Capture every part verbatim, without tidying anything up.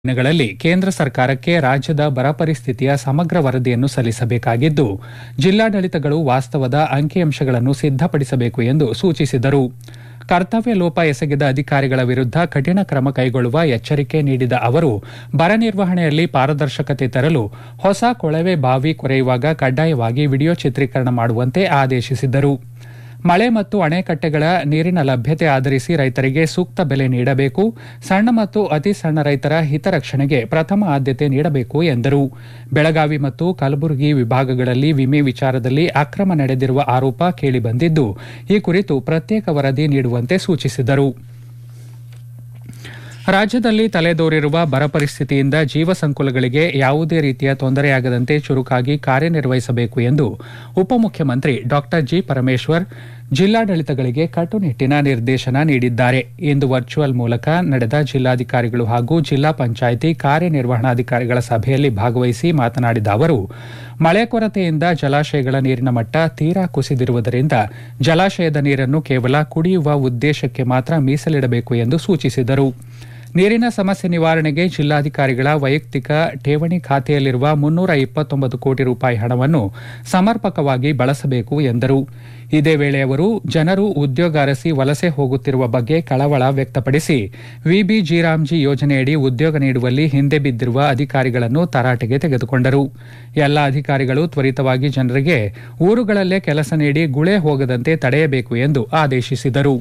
ದಿನಗಳಲ್ಲಿ ಕೇಂದ್ರ ಸರ್ಕಾರಕ್ಕೆ ರಾಜ್ಯದ ಬರ ಪರಿಸ್ಥಿತಿಯ ಸಮಗ್ರ ವರದಿಯನ್ನು ಸಲ್ಲಿಸಬೇಕಾಗಿದ್ದು, ಜಿಲ್ಲಾಡಳಿತಗಳು ವಾಸ್ತವದ ಅಂಕಿಅಂಶಗಳನ್ನು ಸಿದ್ದಪಡಿಸಬೇಕು ಎಂದು ಸೂಚಿಸಿದರು. ಕರ್ತವ್ಯ ಲೋಪ ಎಸಗಿದ ಅಧಿಕಾರಿಗಳ ವಿರುದ್ಧ ಕಠಿಣ ಕ್ರಮ ಕೈಗೊಳ್ಳುವ ಎಚ್ಚರಿಕೆ ನೀಡಿದ ಅವರು, ಬರ ನಿರ್ವಹಣೆಯಲ್ಲಿ ಪಾರದರ್ಶಕತೆ ತರಲು ಹೊಸ ಕೊಳವೆ ಬಾವಿ ಕೊರೆಯುವಾಗ ಕಡ್ಡಾಯವಾಗಿ ವಿಡಿಯೋ ಚಿತ್ರೀಕರಣ ಮಾಡುವಂತೆ ಆದೇಶಿಸಿದರು. ಮಳೆ ಮತ್ತು ಅಣೆಕಟ್ಟೆಗಳ ನೀರಿನ ಲಭ್ಯತೆ ಆಧರಿಸಿ ರೈತರಿಗೆ ಸೂಕ್ತ ಬೆಲೆ ನೀಡಬೇಕು, ಸಣ್ಣ ಮತ್ತು ಅತಿ ಸಣ್ಣ ರೈತರ ಹಿತರಕ್ಷಣೆಗೆ ಪ್ರಥಮ ಆದ್ಯತೆ ನೀಡಬೇಕು ಎಂದರು. ಬೆಳಗಾವಿ ಮತ್ತು ಕಲಬುರಗಿ ವಿಭಾಗಗಳಲ್ಲಿ ವಿಮೆ ವಿಚಾರದಲ್ಲಿ ಅಕ್ರಮ ನಡೆದಿರುವ ಆರೋಪ ಕೇಳಿಬಂದಿದ್ದು, ಈ ಕುರಿತು ಪ್ರತ್ಯೇಕ ವರದಿ ನೀಡುವಂತೆ ಸೂಚಿಸಿದರು. ರಾಜ್ಯದಲ್ಲಿ ತಲೆದೋರಿರುವ ಬರ ಪರಿಸ್ಥಿತಿಯಿಂದ ಜೀವ ಸಂಕುಲಗಳಿಗೆ ಯಾವುದೇ ರೀತಿಯ ತೊಂದರೆಯಾಗದಂತೆ ಚುರುಕಾಗಿ ಕಾರ್ಯನಿರ್ವಹಿಸಬೇಕು ಎಂದು ಉಪಮುಖ್ಯಮಂತ್ರಿ ಡಾ ಜಿ ಪರಮೇಶ್ವರ್ ಜಿಲ್ಲಾಡಳಿತಗಳಿಗೆ ಕಟ್ಟುನಿಟ್ಟಿನ ನಿರ್ದೇಶನ ನೀಡಿದ್ದಾರೆ. ಇಂದು ವರ್ಚುವಲ್ ಮೂಲಕ ನಡೆದ ಜಿಲ್ಲಾಧಿಕಾರಿಗಳು ಹಾಗೂ ಜಿಲ್ಲಾ ಪಂಚಾಯಿತಿ ಕಾರ್ಯನಿರ್ವಹಣಾಧಿಕಾರಿಗಳ ಸಭೆಯಲ್ಲಿ ಭಾಗವಹಿಸಿ ಮಾತನಾಡಿದ ಅವರು, ಮಳೆ ಕೊರತೆಯಿಂದ ಜಲಾಶಯಗಳ ನೀರಿನ ಮಟ್ಟ ತೀರಾ ಕುಸಿದಿರುವುದರಿಂದ ಜಲಾಶಯದ ನೀರನ್ನು ಕೇವಲ ಕುಡಿಯುವ ಉದ್ದೇಶಕ್ಕೆ ಮಾತ್ರ ಮೀಸಲಿಡಬೇಕು ಎಂದು ಸೂಚಿಸಿದರು. ನೀರಿನ ಸಮಸ್ಯೆ ನಿವಾರಣೆಗೆ ಜಿಲ್ಲಾಧಿಕಾರಿಗಳ ವೈಯಕ್ತಿಕ ಠೇವಣಿ ಖಾತೆಯಲ್ಲಿರುವ ಮುನ್ನೂರ ಇಪ್ಪತ್ತೊಂಬತ್ತು ಕೋಟಿ ರೂಪಾಯಿ ಹಣವನ್ನು ಸಮರ್ಪಕವಾಗಿ ಬಳಸಬೇಕು ಎಂದರು. ಇದೇ ವೇಳೆ ಅವರು ಜನರು ಉದ್ಯೋಗ ಅರಸಿ ವಲಸೆ ಹೋಗುತ್ತಿರುವ ಬಗ್ಗೆ ಕಳವಳ ವ್ಯಕ್ತಪಡಿಸಿ, ವಿಬಿ ಜಿರಾಮ್ಜಿ ಯೋಜನೆಯಡಿ ಉದ್ಯೋಗ ನೀಡುವಲ್ಲಿ ಹಿಂದೆ ಬಿದ್ದಿರುವ ಅಧಿಕಾರಿಗಳನ್ನು ತರಾಟೆಗೆ ತೆಗೆದುಕೊಂಡರು. ಎಲ್ಲ ಅಧಿಕಾರಿಗಳು ತ್ವರಿತವಾಗಿ ಜನರಿಗೆ ಊರುಗಳಲ್ಲೇ ಕೆಲಸ ನೀಡಿ ಗುಳೆ ಹೋಗದಂತೆ ತಡೆಯಬೇಕು ಎಂದು ಆದೇಶಿಸಿದರು.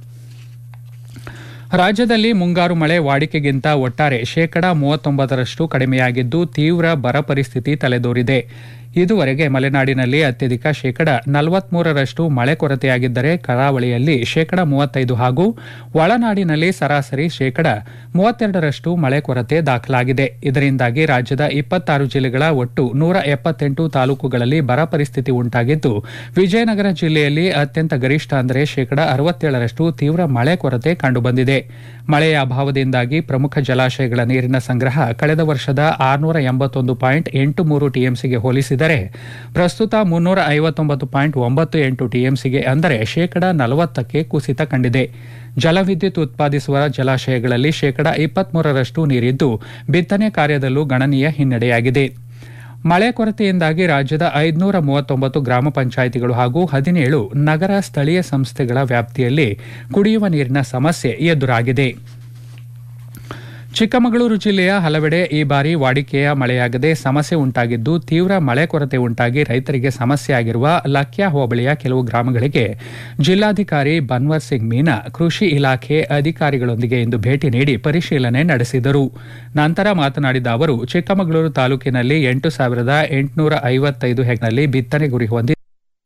ರಾಜ್ಯದಲ್ಲಿ ಮುಂಗಾರು ಮಳೆ ವಾಡಿಕೆಗಿಂತ ಒಟ್ಟಾರೆ ಶೇಕಡಾ ಮೂವತ್ತೊಂಬತ್ತರಷ್ಟು ಕಡಿಮೆಯಾಗಿದ್ದು, ತೀವ್ರ ಬರ ಪರಿಸ್ಥಿತಿ ತಲೆದೋರಿದೆ. ಇದುವರೆಗೆ ಮಲೆನಾಡಿನಲ್ಲಿ ಅತ್ಯಧಿಕ ಶೇಕಡಾ ನಲವತ್ಮೂರರಷ್ಟು ಮಳೆ ಕೊರತೆಯಾಗಿದ್ದರೆ, ಕರಾವಳಿಯಲ್ಲಿ ಶೇಕಡಾ ಮೂವತ್ತೈದು ಹಾಗೂ ಒಳನಾಡಿನಲ್ಲಿ ಸರಾಸರಿ ಶೇಕಡಾ ಮೂವತ್ತೆರಡರಷ್ಟು ಮಳೆ ಕೊರತೆ ದಾಖಲಾಗಿದೆ. ಇದರಿಂದಾಗಿ ರಾಜ್ಯದ ಇಪ್ಪತ್ತಾರು ಜಿಲ್ಲೆಗಳ ಒಟ್ಟು ನೂರ ಎಪ್ಪತ್ತೆಂಟು ತಾಲೂಕುಗಳಲ್ಲಿ ಬರ ಪರಿಸ್ಥಿತಿ ಉಂಟಾಗಿದ್ದು, ವಿಜಯನಗರ ಜಿಲ್ಲೆಯಲ್ಲಿ ಅತ್ಯಂತ ಗರಿಷ್ಠ ಅಂದರೆ ಶೇಕಡಾ ಅರವತ್ತೇಳರಷ್ಟು ತೀವ್ರ ಮಳೆ ಕೊರತೆ ಕಂಡುಬಂದಿದೆ. ಮಳೆಯ ಅಭಾವದಿಂದಾಗಿ ಪ್ರಮುಖ ಜಲಾಶಯಗಳ ನೀರಿನ ಸಂಗ್ರಹ ಕಳೆದ ವರ್ಷದ ಆರುನೂರ ಎಂಬತ್ತೊಂದು ಪಾಯಿಂಟ್ ಎಂಟು ಮೂರು ಟಿಎಂಸಿಗೆ ಹೋಲಿಸಿದರೆ ಪ್ರಸ್ತುತ ಮುನ್ನೂರ ಐವತ್ತೊಂಬತ್ತು ಪಾಯಿಂಟ್ ಒಂಬತ್ತು ಎಂಟು ಟಿಎಂಸಿಗೆ ಅಂದರೆ ಶೇಕಡಾ ನಲವತ್ತಕ್ಕೆ ಕುಸಿತ ಕಂಡಿದೆ. ಜಲವಿದ್ಯುತ್ ಉತ್ಪಾದಿಸುವ ಜಲಾಶಯಗಳಲ್ಲಿ ಶೇಕಡಾ ಇಪ್ಪತ್ಮೂರರಷ್ಟು ನೀರಿದ್ದು, ಬಿತ್ತನೆ ಕಾರ್ಯದಲ್ಲೂ ಗಣನೀಯ ಹಿನ್ನಡೆಯಾಗಿದೆ. ಮಳೆ ಕೊರತೆಯಿಂದಾಗಿ ರಾಜ್ಯದ ಐದುನೂರ ಮೂವತ್ತೊಂಬತ್ತು ಗ್ರಾಮ ಪಂಚಾಯಿತಿಗಳು ಹಾಗೂ ಹದಿನೇಳು ನಗರ ಸ್ಥಳೀಯ ಸಂಸ್ಥೆಗಳ ವ್ಯಾಪ್ತಿಯಲ್ಲಿ ಕುಡಿಯುವ ನೀರಿನ ಸಮಸ್ಯೆ ಎದುರಾಗಿದೆ. ಚಿಕ್ಕಮಗಳೂರು ಜಿಲ್ಲೆಯ ಹಲವೆಡೆ ಈ ಬಾರಿ ವಾಡಿಕೆಯ ಮಳೆಯಾಗದೆ ಸಮಸ್ಯೆ ಉಂಟಾಗಿದ್ದು, ತೀವ್ರ ಮಳೆ ಕೊರತೆ ಉಂಟಾಗಿ ರೈತರಿಗೆ ಸಮಸ್ಯೆಯಾಗಿರುವ ಲಕ್ಯಾ ಹೋಬಳಿಯ ಕೆಲವು ಗ್ರಾಮಗಳಿಗೆ ಜಿಲ್ಲಾಧಿಕಾರಿ ಬನ್ವರ್ ಸಿಂಗ್ ಮೀನಾ ಕೃಷಿ ಇಲಾಖೆ ಅಧಿಕಾರಿಗಳೊಂದಿಗೆ ಇಂದು ಭೇಟಿ ನೀಡಿ ಪರಿಶೀಲನೆ ನಡೆಸಿದರು. ನಂತರ ಮಾತನಾಡಿದ ಅವರು, ಚಿಕ್ಕಮಗಳೂರು ತಾಲೂಕಿನಲ್ಲಿ ಎಂಟು ಸಾವಿರದ ಎಂಟುನೂರ ಐವತ್ತೈದು ಹೆಕ್ಟೇರ್ನಲ್ಲಿ ಬಿತ್ತನೆ ಗುರಿ ಹೊಂದಿ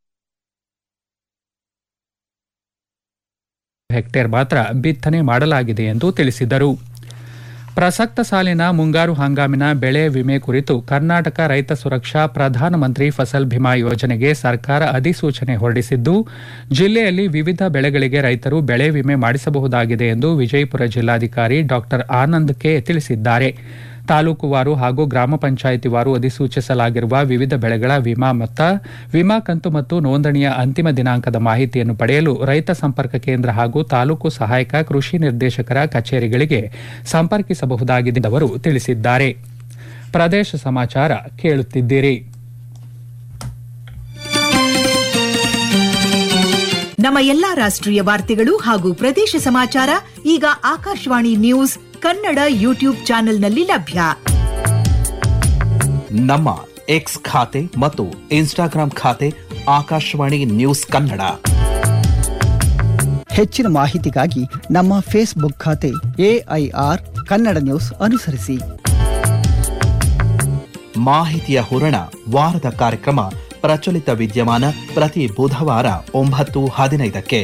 ಹೆಕ್ಟೇರ್ ಮಾತ್ರ ಬಿತ್ತನೆ ಮಾಡಲಾಗಿದೆ ಎಂದು ತಿಳಿಸಿದರು. ಪ್ರಸಕ್ತ ಸಾಲಿನ ಮುಂಗಾರು ಹಂಗಾಮಿನ ಬೆಳೆ ವಿಮೆ ಕುರಿತು ಕರ್ನಾಟಕ ರೈತ ಸುರಕ್ಷಾ ಪ್ರಧಾನಮಂತ್ರಿ ಫಸಲ್ ಬಿಮಾ ಯೋಜನೆಗೆ ಸರ್ಕಾರ ಅಧಿಸೂಚನೆ ಹೊರಡಿಸಿದ್ದು, ಜಿಲ್ಲೆಯಲ್ಲಿ ವಿವಿಧ ಬೆಳೆಗಳಿಗೆ ರೈತರು ಬೆಳೆ ವಿಮೆ ಮಾಡಿಸಬಹುದಾಗಿದೆ ಎಂದು ವಿಜಯಪುರ ಜಿಲ್ಲಾಧಿಕಾರಿ ಡಾ ಆನಂದ್ ಕೆ ತಿಳಿಸಿದ್ದಾರೆ. ತಾಲೂಕುವಾರು ಹಾಗೂ ಗ್ರಾಮ ಪಂಚಾಯಿತಿವಾರು ಅಧಿಸೂಚಿಸಲಾಗಿರುವ ವಿವಿಧ ಬೆಳೆಗಳ ವಿಮಾ ಮೊತ್ತ, ವಿಮಾ ಕಂತು ಮತ್ತು ನೋಂದಣಿಯ ಅಂತಿಮ ದಿನಾಂಕದ ಮಾಹಿತಿಯನ್ನು ಪಡೆಯಲು ರೈತ ಸಂಪರ್ಕ ಕೇಂದ್ರ ಹಾಗೂ ತಾಲೂಕು ಸಹಾಯಕ ಕೃಷಿ ನಿರ್ದೇಶಕರ ಕಚೇರಿಗಳಿಗೆ ಸಂಪರ್ಕಿಸಬಹುದಾಗಿದೆ ಎಂದು ಅವರು ತಿಳಿಸಿದ್ದಾರೆ. ಪ್ರದೇಶ ಸಮಾಚಾರ ಕೇಳುತ್ತಿದ್ದೀರಿ. ನಮ್ಮ ಎಲ್ಲಾ ರಾಷ್ಟ್ರೀಯ ವಾರ್ತೆಗಳು ಹಾಗೂ ಪ್ರದೇಶ ಸಮಾಚಾರ ಈಗ ಆಕಾಶವಾಣಿ ನ್ಯೂಸ್ ಕನ್ನಡ ಯೂಟ್ಯೂಬ್ ಚಾನೆಲ್ನಲ್ಲಿ ಲಭ್ಯ. ನಮ್ಮ ಎಕ್ಸ್ ಖಾತೆ ಮತ್ತು ಇನ್ಸ್ಟಾಗ್ರಾಂ ಖಾತೆ ಆಕಾಶವಾಣಿ ನ್ಯೂಸ್ ಕನ್ನಡ. ಹೆಚ್ಚಿನ ಮಾಹಿತಿಗಾಗಿ ನಮ್ಮ ಫೇಸ್ಬುಕ್ ಖಾತೆ ಎಐಆರ್ ಕನ್ನಡ ನ್ಯೂಸ್ ಅನುಸರಿಸಿ. ಮಾಹಿತಿಯ ಹೂರಣ ವಾರದ ಕಾರ್ಯಕ್ರಮ ಪ್ರಚಲಿತ ವಿದ್ಯಮಾನ ಪ್ರತಿ ಬುಧವಾರ ಒಂಬತ್ತು ಹದಿನೈದಕ್ಕೆ.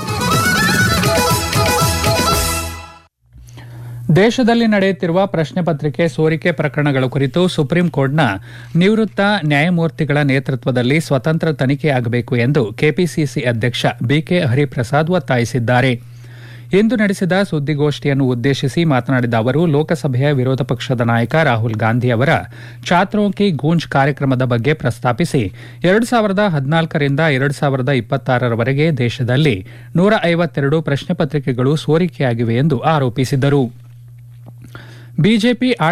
ದೇಶದಲ್ಲಿ ನಡೆಯುತ್ತಿರುವ ಪ್ರಶ್ನೆ ಪತ್ರಿಕೆ ಸೋರಿಕೆ ಪ್ರಕರಣಗಳ ಕುರಿತು ಸುಪ್ರೀಂ ಕೋರ್ಟ್ನ ನಿವೃತ್ತ ನ್ಯಾಯಮೂರ್ತಿಗಳ ನೇತೃತ್ವದಲ್ಲಿ ಸ್ವತಂತ್ರ ತನಿಖೆಯಾಗಬೇಕು ಎಂದು ಕೆಪಿಸಿಸಿ ಅಧ್ಯಕ್ಷ ಬಿಕೆ ಹರಿಪ್ರಸಾದ್ ಒತ್ತಾಯಿಸಿದ್ದಾರೆ. ಇಂದು ನಡೆಸಿದ ಸುದ್ದಿಗೋಷ್ಠಿಯನ್ನು ಉದ್ದೇಶಿಸಿ ಮಾತನಾಡಿದ ಅವರು, ಲೋಕಸಭೆಯ ವಿರೋಧ ಪಕ್ಷದ ನಾಯಕ ರಾಹುಲ್ ಗಾಂಧಿ ಅವರ ಛಾತ್ರೋಂ ಕಿ ಗೂಂಜ್ ಕಾರ್ಯಕ್ರಮದ ಬಗ್ಗೆ ಪ್ರಸ್ತಾಪಿಸಿ, ಎರಡು ಸಾವಿರದ ಹದಿನಾಲ್ಕರಿಂದ ಎರಡು ಸಾವಿರದ ಇಪ್ಪತ್ತಾರರವರೆಗೆ ದೇಶದಲ್ಲಿ ನೂರ ಐವತ್ತೆರಡು ಪ್ರಶ್ನೆ ಪತ್ರಿಕೆಗಳು ಸೋರಿಕೆಯಾಗಿವೆ ಎಂದು ಆರೋಪಿಸಿದರು. ಬಿಜೆಪಿ